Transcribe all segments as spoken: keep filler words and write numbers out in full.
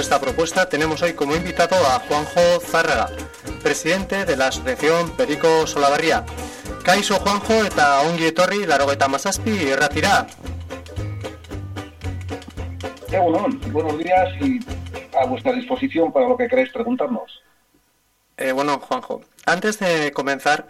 esta propuesta tenemos hoy como invitado a Juanjo Zárraga, presidente de la asociación Perico Solabarria. Kaixo Juanjo eta ongi etorri laurogeita hamazazpi irratira. Eh, bueno, buenos días y a vuestra disposición para lo que queráis preguntarnos. Eh, bueno, Juanjo, antes de comenzar,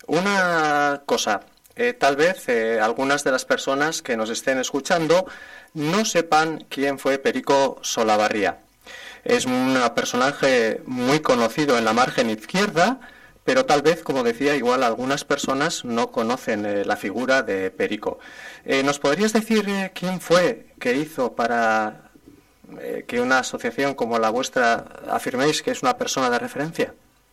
una cosa. Eh, tal vez eh, algunas de las personas que nos estén escuchando no sepan quién fue Perico Solabarria. Es un personaje muy conocido en la margen izquierda, pero tal vez, como decía, igual algunas personas no conocen eh, la figura de Perico. Eh, ¿Nos podrías decir eh, quién fue que hizo para eh, que una asociación como la vuestra afirméis que es una persona de referencia?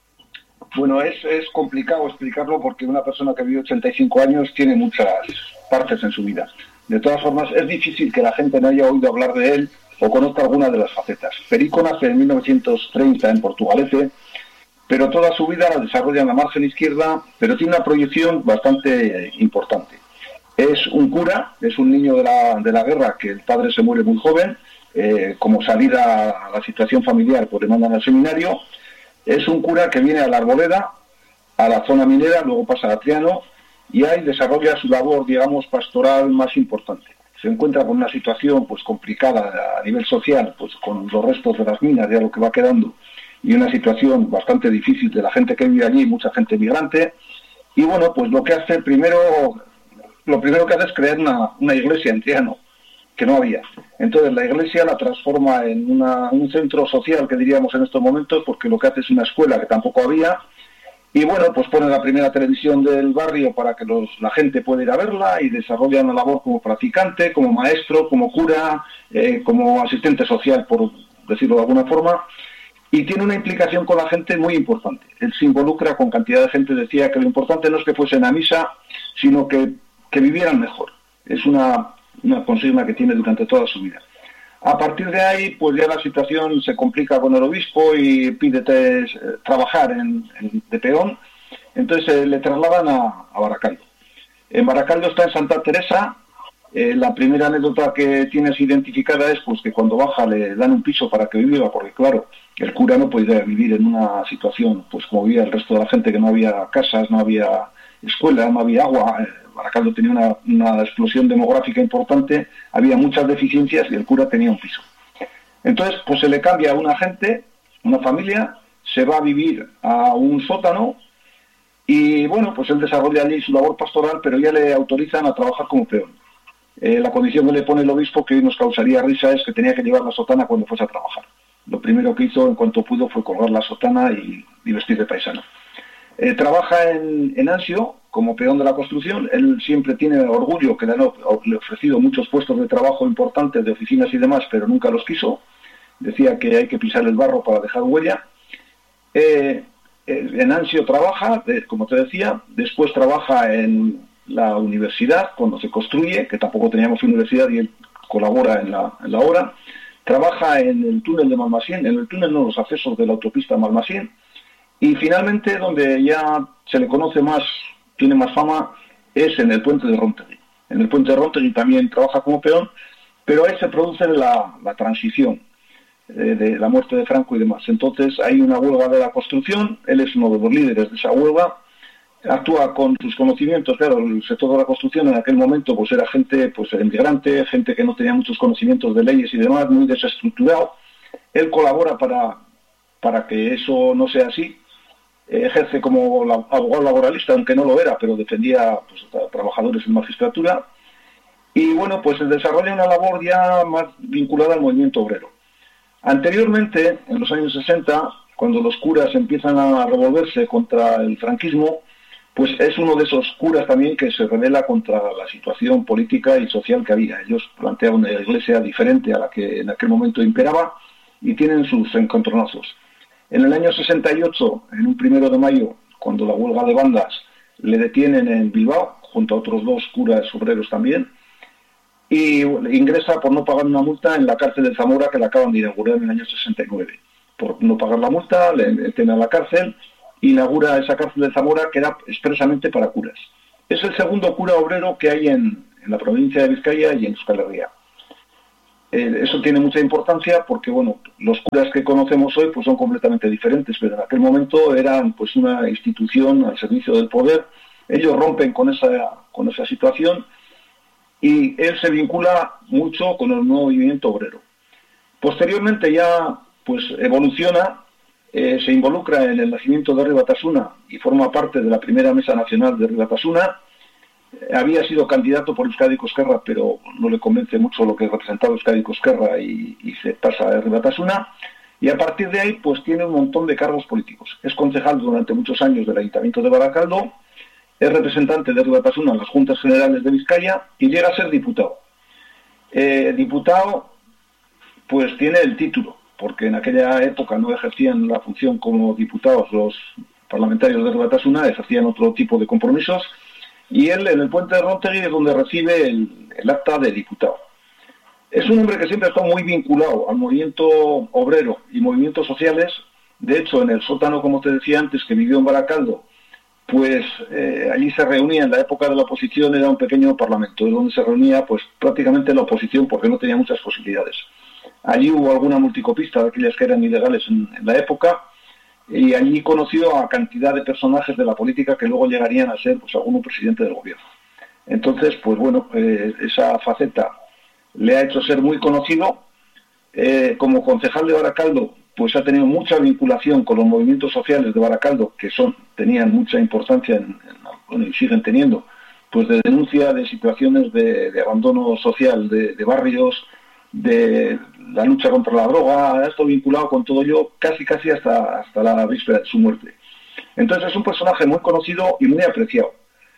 Bueno, es, es complicado explicarlo porque una persona que vive ochenta y cinco años tiene muchas partes en su vida. De todas formas, es difícil que la gente no haya oído hablar de él o conozca alguna de las facetas. Perico nace en mil novecientos treinta en Portugalete, pero toda su vida la desarrolla en la margen izquierda, pero tiene una proyección bastante eh, importante. Es un cura, es un niño de la, de la guerra, que el padre se muere muy joven, eh, como salida a la situación familiar, pues le mandan al seminario. Es un cura que viene a la Arboleda, a la zona minera, luego pasa a Triano, y ahí desarrolla su labor, digamos, pastoral más importante. Se encuentra con una situación pues complicada a nivel social, pues con los restos de las minas, ya lo que va quedando, y una situación bastante difícil de la gente que vive allí, mucha gente migrante. Y bueno, pues lo que hace primero, lo primero que hace es crear una, una iglesia en Triano, que no había. Entonces la iglesia la transforma en una, un centro social, que diríamos en estos momentos, porque lo que hace es una escuela que tampoco había, y bueno, pues pone la primera televisión del barrio para que los, la gente pueda ir a verla, y desarrolla una labor como practicante, como maestro, como cura, eh, como asistente social, por decirlo de alguna forma, y tiene una implicación con la gente muy importante. Él se involucra con cantidad de gente, decía que lo importante no es que fuesen a misa, sino que, que vivieran mejor. Es una una consigna que tiene durante toda su vida. A partir de ahí, pues ya la situación se complica con el obispo y pide eh, trabajar en, en, de peón, entonces eh, le trasladan a, a Baracaldo. En Baracaldo está en Santa Teresa. Eh, la primera anécdota que tienes identificada es pues que cuando baja le dan un piso para que viva, porque claro, el cura no podía vivir en una situación pues como vivía el resto de la gente, que no había casas, no había escuela, no había agua. eh, Baracaldo tenía una, una explosión demográfica importante, había muchas deficiencias y el cura tenía un piso. Entonces, pues se le cambia a una gente, una familia, se va a vivir a un sótano y bueno, pues él desarrolla allí su labor pastoral, pero ya le autorizan a trabajar como peón. Eh, la condición que le pone el obispo, que hoy nos causaría risa, es que tenía que llevar la sotana cuando fuese a trabajar. Lo primero que hizo en cuanto pudo fue colgar la sotana y, y vestir de paisano. Eh, trabaja en, en Ansio como peón de la construcción. Él siempre tiene orgullo que le han ofrecido muchos puestos de trabajo importantes, de oficinas y demás, pero nunca los quiso. Decía que hay que pisar el barro para dejar huella. Eh, en Ansio trabaja, eh, como te decía, después trabaja en la universidad cuando se construye, que tampoco teníamos universidad y él colabora en la, en la obra. Trabaja en el túnel de Malmasín, en el túnel no, los accesos de la autopista Malmasín. Y finalmente, donde ya se le conoce más, tiene más fama, es en el puente de Rontegui. En el puente de Rontegui también trabaja como peón, pero ahí se produce la, la transición eh, de la muerte de Franco y demás. Entonces hay una huelga de la construcción, él es uno de los líderes de esa huelga, actúa con sus conocimientos. Claro, el sector de la construcción en aquel momento pues era gente pues inmigrante, gente que no tenía muchos conocimientos de leyes y demás, muy desestructurado. Él colabora para, para que eso no sea así. Ejerce como la, abogado laboralista, aunque no lo era, pero defendía pues, a trabajadores en magistratura. Y bueno, pues desarrolla una labor ya más vinculada al movimiento obrero. Anteriormente, en los años sesenta, cuando los curas empiezan a revolverse contra el franquismo, pues es uno de esos curas también que se rebela contra la situación política y social que había. Ellos plantean una iglesia diferente a la que en aquel momento imperaba y tienen sus encontronazos. En el año sesenta y ocho, en un primero de mayo, cuando la huelga de bandas, le detienen en Bilbao, junto a otros dos curas obreros también, y ingresa por no pagar una multa en la cárcel de Zamora, que la acaban de inaugurar en el año sesenta y nueve. Por no pagar la multa, le meten a la cárcel, inaugura esa cárcel de Zamora, que era expresamente para curas. Es el segundo cura obrero que hay en, en la provincia de Vizcaya y en Euskal Herria. Eh, eso tiene mucha importancia porque, bueno, los curas que conocemos hoy pues son completamente diferentes, pero en aquel momento eran pues una institución al servicio del poder. Ellos rompen con esa, con esa situación y él se vincula mucho con el nuevo movimiento obrero. Posteriormente ya pues evoluciona, eh, se involucra en el nacimiento de Herri Batasuna y forma parte de la primera mesa nacional de Herri Batasuna. Había sido candidato por Euskadiko Ezkerra, pero no le convence mucho lo que representaba Euskadiko Ezkerra y, y se pasa a Herri Batasuna. Y a partir de ahí, pues tiene un montón de cargos políticos. Es concejal durante muchos años del Ayuntamiento de Barakaldo, es representante de Herri Batasuna en las Juntas Generales de Vizcaya y llega a ser diputado. Eh, diputado, pues tiene el título, porque en aquella época no ejercían la función como diputados los parlamentarios de Herri Batasuna, ejercían otro tipo de compromisos. Y él en el Puente de Rontegui es donde recibe el, el acta de diputado. Es un hombre que siempre ha estado muy vinculado al movimiento obrero y movimientos sociales. De hecho, en el sótano, como te decía antes, que vivió en Barakaldo, pues eh, allí se reunía, en la época de la oposición era un pequeño parlamento, donde se reunía pues prácticamente la oposición porque no tenía muchas posibilidades. Allí hubo alguna multicopista de aquellas que eran ilegales en, en la época, y allí conoció a cantidad de personajes de la política que luego llegarían a ser pues alguno presidente del gobierno. Entonces, pues bueno, eh, esa faceta le ha hecho ser muy conocido. Eh, como concejal de Barakaldo, pues ha tenido mucha vinculación con los movimientos sociales de Barakaldo, que son tenían mucha importancia en, en, bueno, y siguen teniendo, pues de denuncia de situaciones de, de abandono social de, de barrios, de la lucha contra la droga. Ha estado vinculado con todo ello casi casi hasta, hasta la víspera de su muerte. Entonces es un personaje muy conocido y muy apreciado.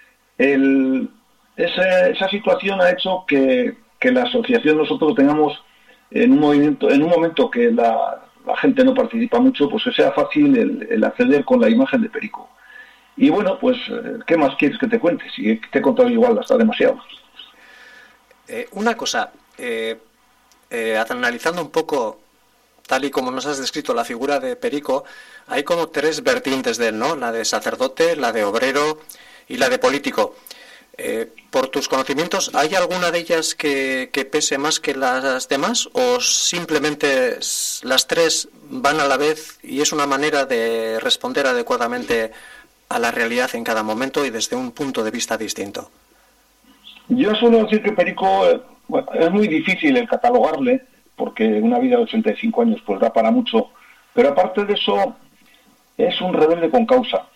El, ese, esa situación ha hecho que, que la asociación nosotros tengamos en un movimiento, en un momento que la, la gente no participa mucho, pues que sea fácil el, el acceder con la imagen de Perico. Y bueno, pues ¿qué más quieres que te cuente? Si te he contado igual hasta demasiado. Eh, una cosa, eh... Eh, analizando un poco, tal y como nos has descrito la figura de Perico, hay como tres vertientes de él, ¿no? La de sacerdote, la de obrero y la de político. Eh, por tus conocimientos, ¿hay alguna de ellas que, que pese más que las demás o simplemente las tres van a la vez y es una manera de responder adecuadamente a la realidad en cada momento y desde un punto de vista distinto? Yo suelo decir que Perico... Bueno, es muy difícil el catalogarle, porque una vida de ochenta y cinco años pues da para mucho, pero aparte de eso, es un rebelde con causa,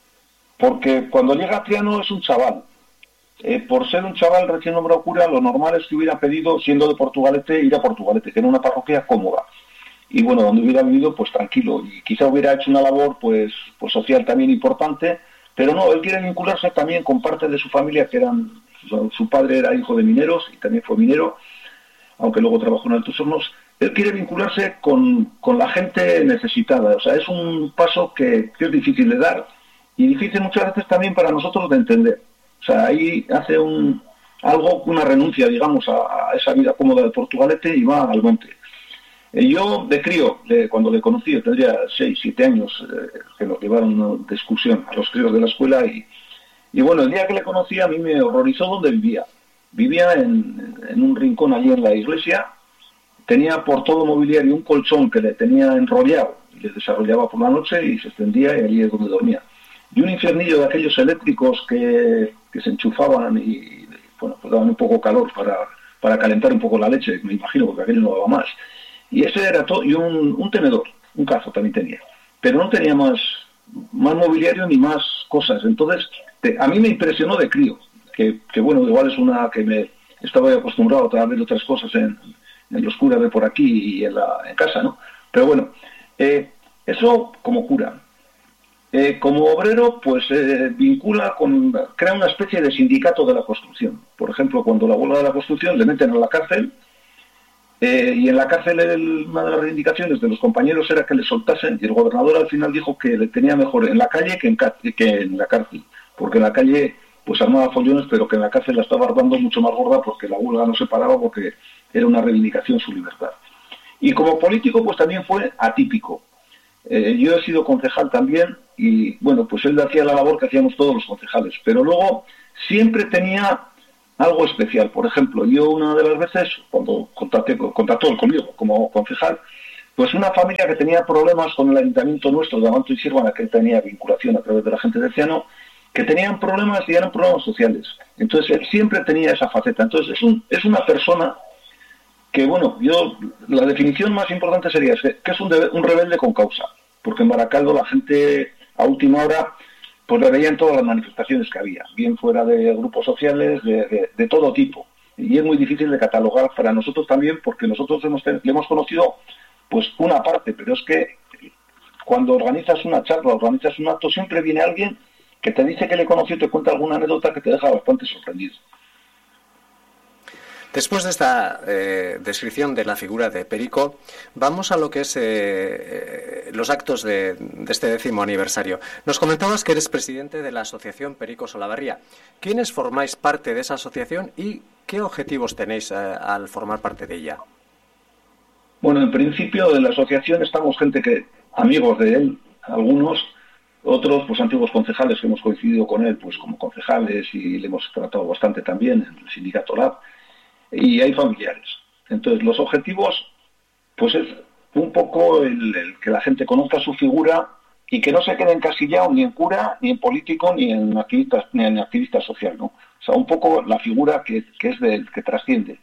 porque cuando llega a Triano es un chaval. Eh, por ser un chaval recién nombrado cura, lo normal es que hubiera pedido, siendo de Portugalete, ir a Portugalete, que era una parroquia cómoda, y bueno, donde hubiera vivido pues tranquilo, y quizá hubiera hecho una labor pues, pues social también importante, pero no, él quiere vincularse también con parte de su familia que eran... Su padre era hijo de mineros y también fue minero, aunque luego trabajó en Altos Hornos. Él quiere vincularse con, con la gente necesitada. O sea, es un paso que, que es difícil de dar y difícil muchas veces también para nosotros de entender. O sea, ahí hace un algo, una renuncia, digamos, a, a esa vida cómoda de Portugalete y va al monte. Eh, yo, de crío, de, cuando le conocí, yo tendría seis, siete años, eh, que nos llevaron de excursión a los críos de la escuela y Y bueno, el día que le conocí a mí me horrorizó donde vivía. Vivía en, en un rincón allí en la iglesia, tenía por todo mobiliario un colchón que le tenía enrollado, y le desarrollaba por la noche y se extendía y allí es donde dormía. Y un infernillo de aquellos eléctricos que, que se enchufaban y bueno, pues daban un poco calor para, para calentar un poco la leche, me imagino, porque aquello no daba más. Y ese era todo, y un, un tenedor, un cazo también tenía. Pero no tenía más, más mobiliario ni más cosas. Entonces... A mí me impresionó de crío, que, que bueno, igual es una que me estaba acostumbrado a ver otras cosas en, en los curas de por aquí y en, la, en casa, ¿no? Pero bueno, eh, eso como cura. Eh, como obrero, pues eh, vincula con, crea una especie de sindicato de la construcción. Por ejemplo, cuando la huelga de la construcción le meten a la cárcel, eh, y en la cárcel el, una de las reivindicaciones de los compañeros era que le soltasen, y el gobernador al final dijo que le tenía mejor en la calle que en, que en la cárcel. Porque en la calle pues armaba follones, pero que en la cárcel la estaba armando mucho más gorda porque la huelga no se paraba, porque era una reivindicación su libertad. Y como político pues también fue atípico. Eh, yo he sido concejal también y bueno, pues él hacía la labor que hacíamos todos los concejales, pero luego siempre tenía algo especial. Por ejemplo, yo una de las veces, cuando contacté, contactó él conmigo como concejal, pues una familia que tenía problemas con el ayuntamiento nuestro de Abanto y Sírvana, que tenía vinculación a través de la gente de Ciano, que tenían problemas y eran problemas sociales. Entonces él siempre tenía esa faceta. Entonces es, un, es una persona que, bueno, yo la definición más importante sería que es un, de, un rebelde con causa, porque en Baracaldo la gente a última hora pues le veían todas las manifestaciones que había, bien fuera de grupos sociales, de, de, de todo tipo. Y es muy difícil de catalogar para nosotros también, porque nosotros hemos, le hemos conocido pues una parte, pero es que cuando organizas una charla, organizas un acto, siempre viene alguien que te dice que le conoció y te cuenta alguna anécdota que te deja bastante sorprendido. Después de esta eh, descripción de la figura de Perico, vamos a lo que es eh, eh, los actos de, de este décimo aniversario. Nos comentabas que eres presidente de la Asociación Perico Solabarría. ¿Quiénes formáis parte de esa asociación y qué objetivos tenéis eh, al formar parte de ella? Bueno, en principio de la asociación estamos gente que, amigos de él, algunos, otros pues antiguos concejales que hemos coincidido con él pues como concejales y le hemos tratado bastante también en el sindicato Lab. Y hay familiares. Entonces, los objetivos, pues es un poco el, el que la gente conozca su figura y que no se quede encasillado ni en cura, ni en político, ni en activista, ni en activista social, ¿no? O sea, un poco la figura que, que es del que trasciende.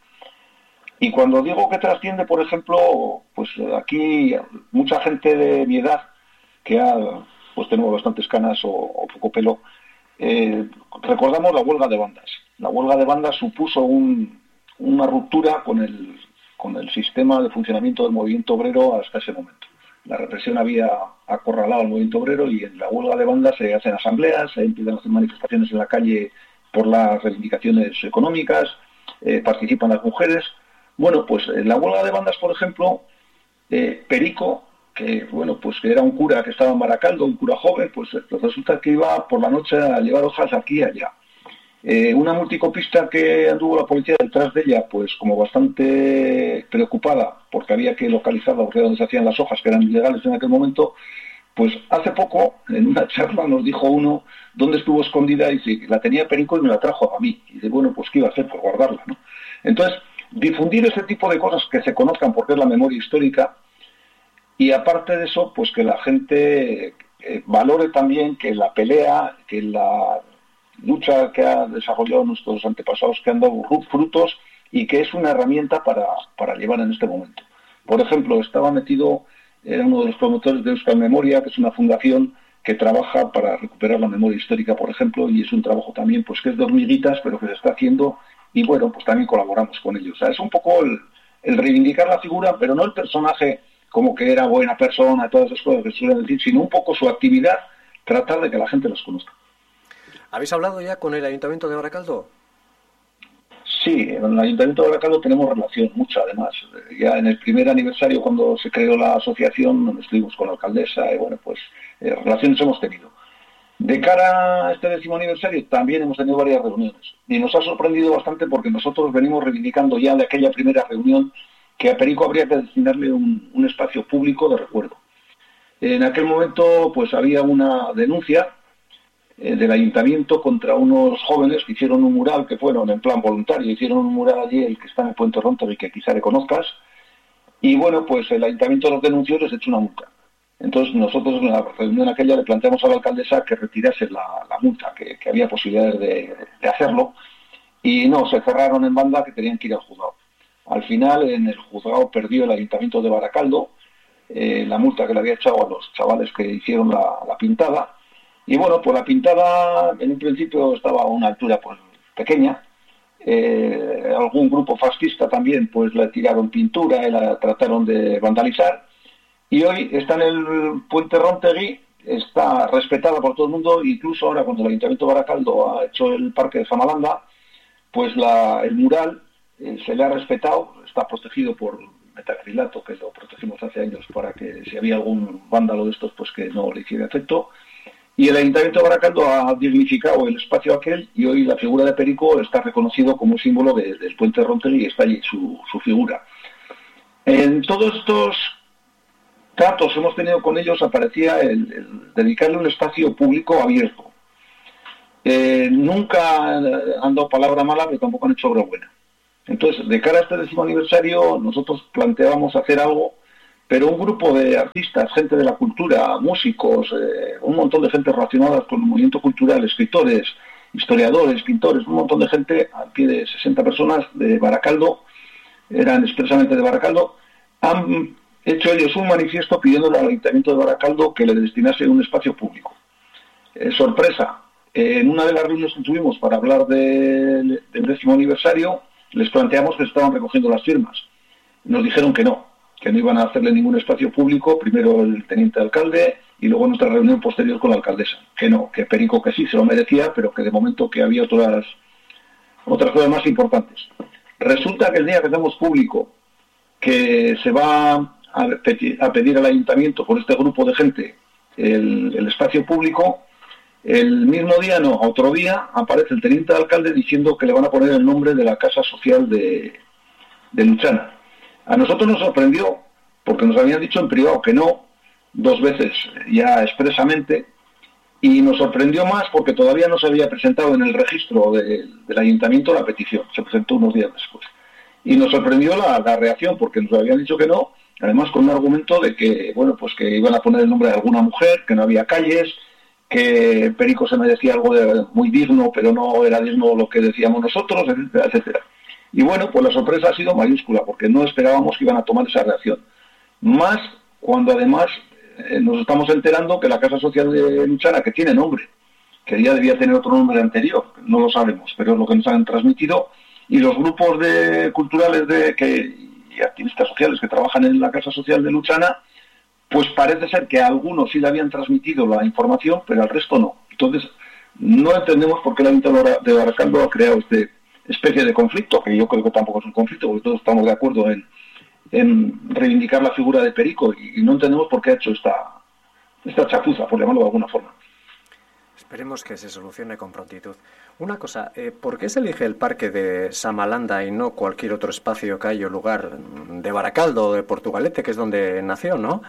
Y cuando digo que trasciende, por ejemplo, pues aquí mucha gente de mi edad, que ha, pues tenemos bastantes canas o, o poco pelo, eh, recordamos la huelga de bandas. La huelga de bandas supuso un una ruptura con el, con el sistema de funcionamiento del movimiento obrero hasta ese momento. La represión había acorralado al movimiento obrero y en la huelga de bandas se hacen asambleas, se empiezan a hacer manifestaciones en la calle por las reivindicaciones económicas, eh, participan las mujeres. Bueno, pues en la huelga de bandas, por ejemplo, eh, Perico, que bueno, pues que era un cura que estaba en Baracaldo, un cura joven, pues resulta que iba por la noche a llevar hojas aquí y allá. Eh, una multicopista que anduvo la policía detrás de ella, pues como bastante preocupada, porque había que localizarla, porque era donde se hacían las hojas, que eran ilegales en aquel momento, pues hace poco, en una charla, nos dijo uno dónde estuvo escondida y dice, la tenía Perico y me la trajo a mí. Y dice, bueno, pues ¿qué iba a hacer por guardarla, ¿no? Entonces, difundir ese tipo de cosas que se conozcan, porque es la memoria histórica, y aparte de eso, pues que la gente eh, valore también que la pelea, que la lucha que ha desarrollado nuestros antepasados, que han dado frutos y que es una herramienta para, para llevar en este momento. Por ejemplo, estaba metido, era uno de los promotores de Euskal Memoria, que es una fundación que trabaja para recuperar la memoria histórica, por ejemplo, y es un trabajo también pues que es de hormiguitas, pero que se está haciendo, y bueno, pues también colaboramos con ellos. O sea, es un poco el, el reivindicar la figura, pero no el personaje como que era buena persona, todas esas cosas que se suelen decir, sino un poco su actividad, tratar de que la gente las conozca. ¿Habéis hablado ya con el Ayuntamiento de Baracaldo? Sí, en el Ayuntamiento de Baracaldo tenemos relación, mucha además. Ya en el primer aniversario, cuando se creó la asociación, estuvimos con la alcaldesa y bueno, pues eh, relaciones hemos tenido. De cara a este décimo aniversario también hemos tenido varias reuniones y nos ha sorprendido bastante porque nosotros venimos reivindicando ya de aquella primera reunión que a Perico habría que destinarle un, un espacio público de recuerdo. En aquel momento pues había una denuncia del ayuntamiento contra unos jóvenes que hicieron un mural, que fueron en plan voluntario, hicieron un mural allí, el que está en el Puente Rontegui, que quizá le conozcas, y bueno, pues el ayuntamiento los denunció y les echó una multa. Entonces nosotros en la reunión aquella le planteamos a la alcaldesa que retirase la, la multa, que, que había posibilidades de, de hacerlo, y no, se cerraron en banda que tenían que ir al juzgado. Al final en el juzgado perdió el ayuntamiento de Baracaldo eh, la multa que le había echado a los chavales que hicieron la, la pintada. Y bueno, pues la pintada en un principio estaba a una altura pues pequeña. Eh, algún grupo fascista también pues le tiraron pintura y la trataron de vandalizar. Y hoy está en el Puente Rontegui, está respetada por todo el mundo, incluso ahora cuando el Ayuntamiento de Baracaldo ha hecho el parque de Zamalanda, pues la, el mural eh, se le ha respetado, está protegido por metacrilato, que lo protegimos hace años para que si había algún vándalo de estos pues que no le hiciera efecto. Y el Ayuntamiento de Baracaldo ha dignificado el espacio aquel y hoy la figura de Perico está reconocido como símbolo de, del Puente Rontegui y está allí su, su figura. En todos estos tratos hemos tenido con ellos aparecía el, el dedicarle un espacio público abierto. eh, nunca han dado palabra mala, pero tampoco han hecho obra buena. Entonces, de cara a este décimo aniversario, nosotros planteábamos hacer algo, pero un grupo de artistas, gente de la cultura, músicos, eh, un montón de gente relacionada con el movimiento cultural, escritores, historiadores, pintores, un montón de gente, al pie de sesenta personas de Baracaldo, eran expresamente de Baracaldo, han hecho ellos un manifiesto pidiéndole al Ayuntamiento de Baracaldo que le destinase un espacio público. Eh, sorpresa, eh, en una de las reuniones que tuvimos para hablar de, del décimo aniversario, les planteamos que estaban recogiendo las firmas. Nos dijeron que no, que no iban a hacerle ningún espacio público, primero el teniente alcalde y luego nuestra reunión posterior con la alcaldesa. Que no, que Perico que sí se lo merecía, pero que de momento que había otras, otras cosas más importantes. Resulta que el día que hacemos público que se va a pedir, a pedir al ayuntamiento por este grupo de gente el, el espacio público, el mismo día, no, a otro día, aparece el teniente alcalde diciendo que le van a poner el nombre de la Casa Social de, de Luchana. A nosotros nos sorprendió, porque nos habían dicho en privado que no, dos veces ya expresamente, y nos sorprendió más porque todavía no se había presentado en el registro de, del ayuntamiento la petición, se presentó unos días después. Y nos sorprendió la, la reacción, porque nos habían dicho que no, además con un argumento de que, bueno, pues que iban a poner el nombre de alguna mujer, que no había calles, que Perico se merecía algo de, muy digno, pero no era digno lo que decíamos nosotros, etcétera, etcétera. Y bueno, pues la sorpresa ha sido mayúscula, porque no esperábamos que iban a tomar esa reacción. Más cuando además eh, nos estamos enterando que la Casa Social de Luchana, que tiene nombre, que ya debía tener otro nombre anterior, no lo sabemos, pero es lo que nos han transmitido, y los grupos de culturales de, que, y activistas sociales que trabajan en la Casa Social de Luchana, pues parece ser que a algunos sí le habían transmitido la información, pero al resto no. Entonces, no entendemos por qué el Ayuntamiento de Baracaldo ha creado esta especie de conflicto, que yo creo que tampoco es un conflicto, porque todos estamos de acuerdo en, en reivindicar la figura de Perico, y, y no entendemos por qué ha hecho esta, esta chapuza, por llamarlo de alguna forma. Esperemos que se solucione con prontitud. Una cosa, eh, ¿por qué se elige el parque de Samalanda y no cualquier otro espacio, calle o lugar de Baracaldo o de Portugalete, que es donde nació, no?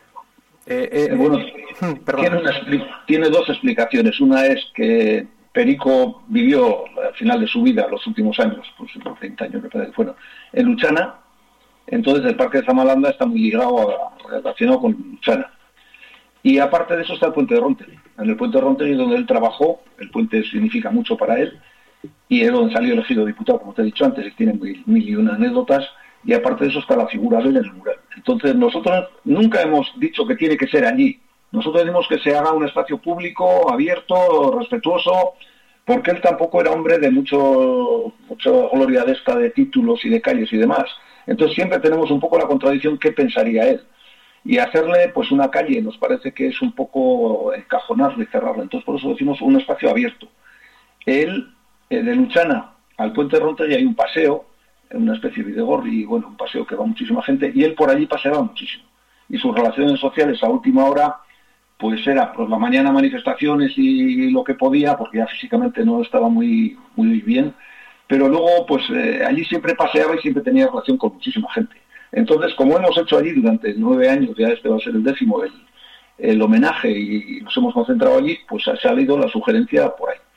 Eh, eh, bueno, eh, tiene, una, tiene dos explicaciones. Una es que Perico vivió al final de su vida, los últimos años, pues treinta años me parece que fueron, en Luchana. Entonces el parque de Samalanda está muy ligado, a, relacionado con Luchana. Y aparte de eso está el puente de Rontegui. En el puente de Rontegui es donde él trabajó, el puente significa mucho para él, y es donde salió elegido diputado, como te he dicho antes, y tiene mil, mil y una anécdotas, y aparte de eso está la figura de él en el mural. Entonces nosotros nunca hemos dicho que tiene que ser allí. Nosotros decimos que se haga un espacio público, abierto, respetuoso, porque él tampoco era hombre de mucho, mucha gloria de esta de títulos y de calles y demás. Entonces siempre tenemos un poco la contradicción, ¿qué pensaría él? Y hacerle pues una calle nos parece que es un poco encajonarlo y cerrarlo. Entonces por eso decimos un espacio abierto. Él, eh, de Luchana al puente de Rontegui hay un paseo, una especie de Videgorri, y bueno, un paseo que va muchísima gente, y él por allí paseaba muchísimo. Y sus relaciones sociales a última hora, pues era por la mañana manifestaciones y lo que podía, porque ya físicamente no estaba muy, muy bien, pero luego pues eh, allí siempre paseaba y siempre tenía relación con muchísima gente. Entonces, como hemos hecho allí durante nueve años, ya este va a ser el décimo, el, el homenaje, y, y nos hemos concentrado allí, pues ha salido la sugerencia por ahí.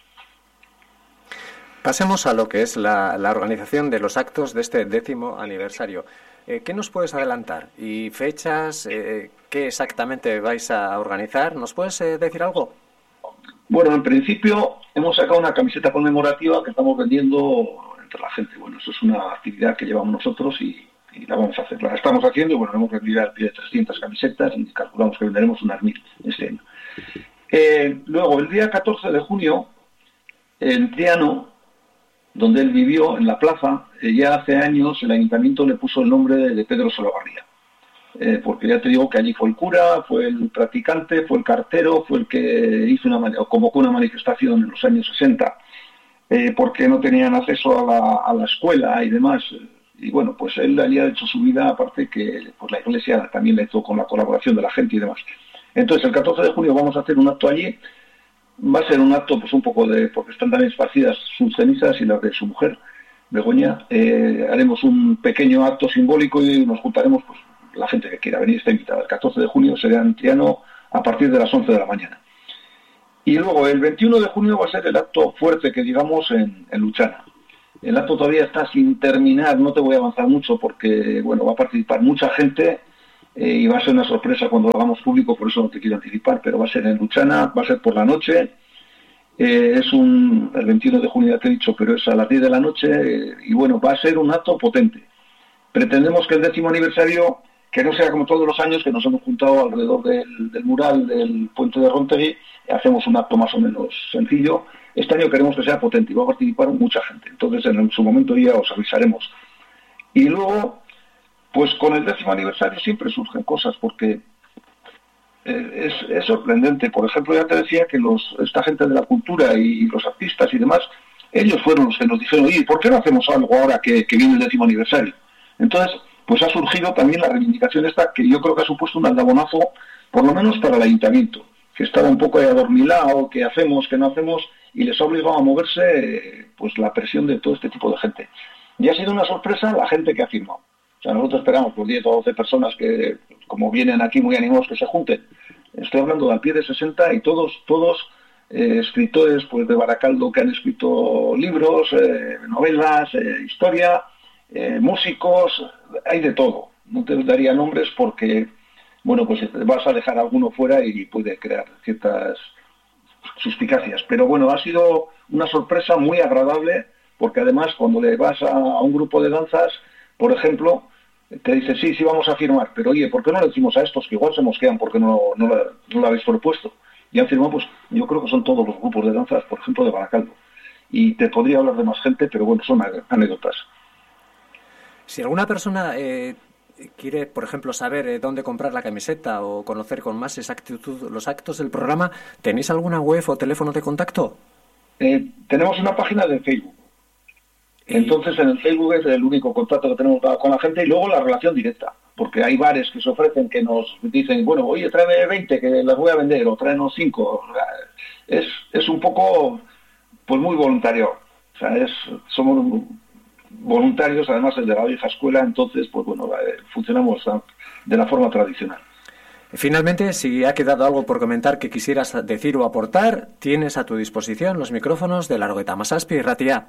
Pasemos a lo que es la, la organización de los actos de este décimo aniversario. Eh, ¿Qué nos puedes adelantar? ¿Y fechas? Eh, ¿Qué exactamente vais a organizar? ¿Nos puedes eh, decir algo? Bueno, en principio hemos sacado una camiseta conmemorativa que estamos vendiendo entre la gente. Bueno, eso es una actividad que llevamos nosotros y, y la vamos a hacer. La estamos haciendo y bueno, hemos vendido al pie de trescientas camisetas y calculamos que venderemos unas mil este año. Eh, luego, el día catorce de junio, en Triano, donde él vivió, en la plaza, eh, ya hace años el ayuntamiento le puso el nombre de, de Pedro Solobarría. Eh, porque ya te digo que allí fue el cura, fue el practicante, fue el cartero, fue el que hizo una convocó una manifestación en los años sesenta, eh, porque no tenían acceso a la, a la escuela y demás. Y bueno, pues él allí ha hecho su vida, aparte que pues la iglesia también le hizo con la colaboración de la gente y demás. Entonces el catorce de junio vamos a hacer un acto allí. Va a ser un acto pues un poco de, porque están también esparcidas sus cenizas y las de su mujer, Begoña. Eh, haremos un pequeño acto simbólico y nos juntaremos, pues la gente que quiera venir está invitada. El catorce de junio será en Triano a partir de las once de la mañana. Y luego el veintiuno de junio va a ser el acto fuerte que digamos en, en Luchana. El acto todavía está sin terminar, no te voy a avanzar mucho porque bueno, va a participar mucha gente eh, y va a ser una sorpresa cuando lo hagamos público, por eso no te quiero anticipar, pero va a ser en Luchana, va a ser por la noche. Eh, es un, el veintiuno de junio ya te he dicho, pero es a las diez de la noche eh, y bueno, va a ser un acto potente. Pretendemos que el décimo aniversario, que no sea como todos los años, que nos hemos juntado alrededor del, del mural del puente de Rontegui, hacemos un acto más o menos sencillo. Este año queremos que sea potente y va a participar mucha gente, entonces en su momento ya os avisaremos. Y luego, pues con el décimo aniversario siempre surgen cosas, porque Es, es sorprendente. Por ejemplo, ya te decía que los esta gente de la cultura y los artistas y demás, ellos fueron los que nos dijeron, oye, ¿por qué no hacemos algo ahora que, que viene el décimo aniversario? Entonces, pues ha surgido también la reivindicación esta, que yo creo que ha supuesto un aldabonazo, por lo menos para el ayuntamiento, que estaba un poco ahí adormilado, que hacemos, que no hacemos, y les ha obligado a moverse pues la presión de todo este tipo de gente. Y ha sido una sorpresa la gente que ha firmado. O sea, nosotros esperamos por diez o doce personas que, como vienen aquí muy animados, que se junten. Estoy hablando de al pie de sesenta y todos, todos eh, escritores pues de Baracaldo que han escrito libros, eh, novelas, eh, historia, eh, músicos, hay de todo. No te daría nombres porque, bueno, pues vas a dejar a alguno fuera y puede crear ciertas suspicacias. Pero bueno, ha sido una sorpresa muy agradable porque además cuando le vas a, a un grupo de danzas, por ejemplo, te dice, sí, sí vamos a firmar, pero oye, ¿por qué no le decimos a estos que igual se mosquean porque no, no, la, no lo habéis propuesto? Y han firmado, pues yo creo que son todos los grupos de danzas, por ejemplo, de Baracaldo. Y te podría hablar de más gente, pero bueno, son anécdotas. Si alguna persona eh, quiere, por ejemplo, saber eh, dónde comprar la camiseta o conocer con más exactitud los actos del programa, ¿tenéis alguna web o teléfono de contacto? Eh, tenemos una página de Facebook. Entonces en el Facebook es el único contacto que tenemos con la gente y luego la relación directa, porque hay bares que se ofrecen que nos dicen, bueno, oye, tráeme veinte que las voy a vender o tráenos cinco. Es, es un poco, pues muy voluntario. O sea, es, somos voluntarios, además el de la vieja escuela, entonces, pues bueno, funcionamos de la forma tradicional. Finalmente, si ha quedado algo por comentar que quisieras decir o aportar, tienes a tu disposición los micrófonos de Largoeta Hamazazpi y Ratia.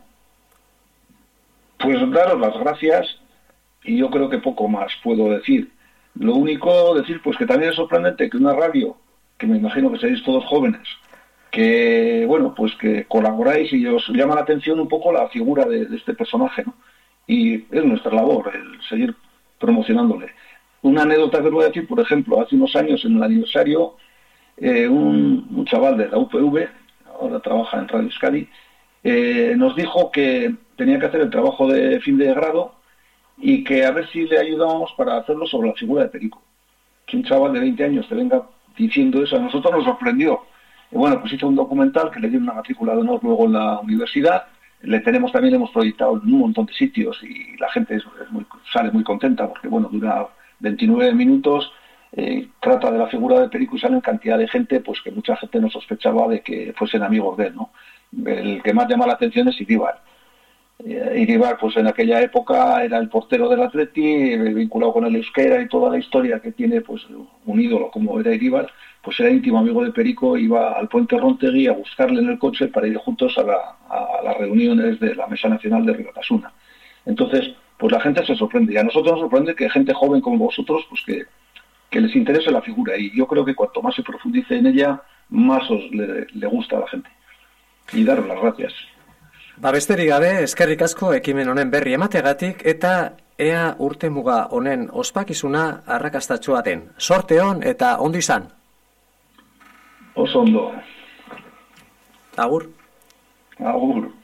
Pues daros las gracias y yo creo que poco más puedo decir. Lo único decir pues que también es sorprendente que una radio, que me imagino que seréis todos jóvenes, que bueno, pues que colaboráis y os llama la atención un poco la figura de, de este personaje, ¿no? Y es nuestra labor el seguir promocionándole. Una anécdota que os voy a decir, por ejemplo, hace unos años en el aniversario, eh, un, un chaval de la U P V, ahora trabaja en Radio Euskadi, eh, nos dijo que tenía que hacer el trabajo de fin de grado y que a ver si le ayudábamos para hacerlo sobre la figura de Perico. Que un chaval de veinte años te venga diciendo eso, a nosotros nos sorprendió. Y bueno, pues hizo un documental que le dio una matrícula de honor luego en la universidad. Le tenemos también, le hemos proyectado en un montón de sitios y la gente es, es muy, sale muy contenta porque bueno, dura veintinueve minutos, eh, trata de la figura de Perico y salen cantidad de gente pues que mucha gente no sospechaba de que fuesen amigos de él, ¿no? El que más llama la atención es Iríbar. Iríbar, pues en aquella época era el portero del Atleti, vinculado con el euskera y toda la historia que tiene, pues un ídolo como era Iríbar, pues era íntimo amigo de Perico, iba al puente Rontegui a buscarle en el coche para ir juntos a, la, a las reuniones de la Mesa Nacional de Ribatasuna. Entonces, pues la gente se sorprende, y a nosotros nos sorprende que gente joven como vosotros, pues que, que les interese la figura, y yo creo que cuanto más se profundice en ella, más os le, le gusta a la gente. Y daros las gracias. Ba besterik gabe, eskerrik asko ekimen honen berri emategatik eta ea urte muga honen ospakizuna arrakastatsua den. Sorte on eta ondo izan. Oso ondo. Agur. Agur.